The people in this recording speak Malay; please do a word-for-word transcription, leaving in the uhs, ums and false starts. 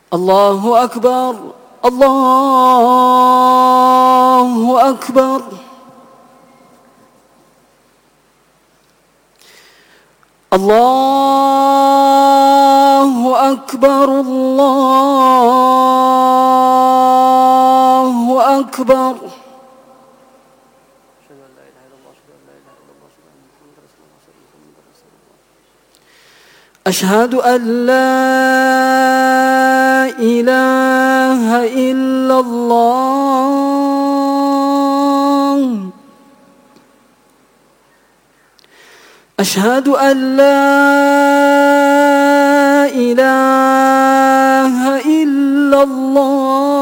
Allahu Akbar, Allahu Akbar. Allahu Akbar, Allahu Akbar. أشهد أن لا إله إلا الله. أشهد أن لا إله إلا الله.